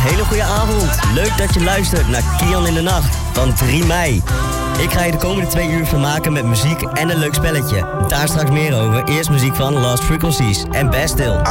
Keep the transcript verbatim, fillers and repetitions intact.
hele goede avond. Leuk dat je luistert naar Kian in de Nacht van drie mei. Ik ga je de komende twee uur vermaken met muziek en een leuk spelletje. Daar straks meer over. Eerst muziek van Lost Frequencies en Bastille.